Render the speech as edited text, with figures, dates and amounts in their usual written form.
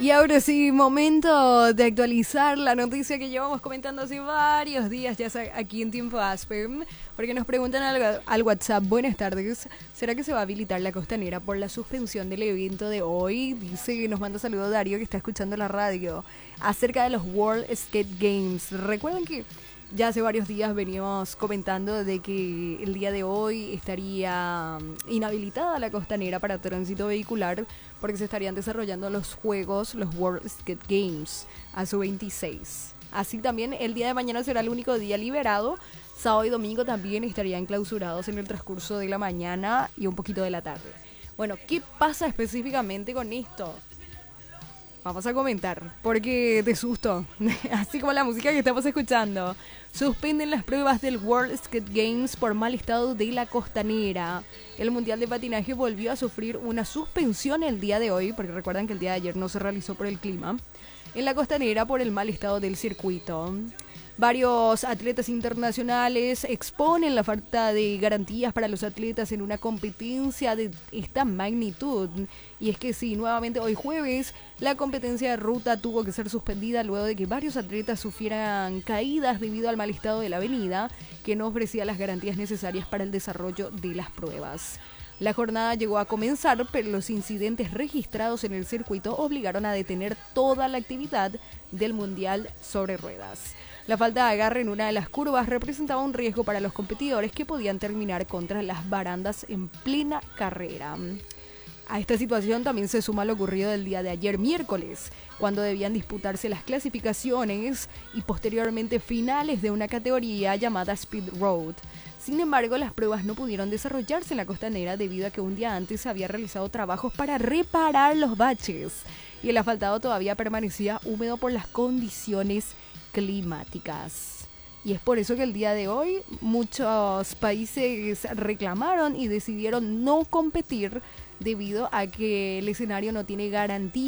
Y ahora sí, momento de actualizar la noticia que llevamos comentando hace varios días, ya aquí en Tiempo Aspen, porque nos preguntan al WhatsApp, buenas tardes, ¿será que se va a habilitar la costanera por la suspensión del evento de hoy? Dice que nos manda saludo Darío, que está escuchando la radio, acerca de los World Skate Games. Recuerden que ya hace varios días veníamos comentando de que el día de hoy estaría inhabilitada la costanera para tránsito vehicular porque se estarían desarrollando los juegos, los World Skate Games, a su 26. Así también el día de mañana será el único día liberado. Sábado y domingo también estarían clausurados en el transcurso de la mañana y un poquito de la tarde. Bueno, ¿qué pasa específicamente con esto? Vamos a comentar, porque de susto, así como la música que estamos escuchando. Suspenden las pruebas del World Skate Games por mal estado de la costanera. El Mundial de Patinaje volvió a sufrir una suspensión el día de hoy, porque recuerdan que el día de ayer no se realizó por el clima, en la costanera por el mal estado del circuito. Varios atletas internacionales exponen la falta de garantías para los atletas en una competencia de esta magnitud. Y es que sí, nuevamente hoy jueves, la competencia de ruta tuvo que ser suspendida luego de que varios atletas sufrieran caídas debido al mal estado de la avenida, que no ofrecía las garantías necesarias para el desarrollo de las pruebas. La jornada llegó a comenzar, pero los incidentes registrados en el circuito obligaron a detener toda la actividad del Mundial sobre ruedas. La falta de agarre en una de las curvas representaba un riesgo para los competidores que podían terminar contra las barandas en plena carrera. A esta situación también se suma lo ocurrido el día de ayer miércoles, cuando debían disputarse las clasificaciones y posteriormente finales de una categoría llamada Speed Road. Sin embargo, las pruebas no pudieron desarrollarse en la costanera debido a que un día antes se había realizado trabajos para reparar los baches y el asfaltado todavía permanecía húmedo por las condiciones climáticas. Y es por eso que el día de hoy muchos países reclamaron y decidieron no competir debido a que el escenario no tiene garantía